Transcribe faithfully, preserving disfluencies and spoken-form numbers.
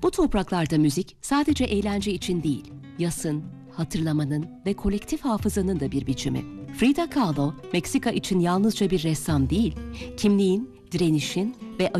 Bu topraklarda müzik sadece eğlence için değil, yasın, hatırlamanın ve kolektif hafızanın da bir biçimi. Frida Kahlo, Meksika için yalnızca bir ressam değil, kimliğin, direnişin ve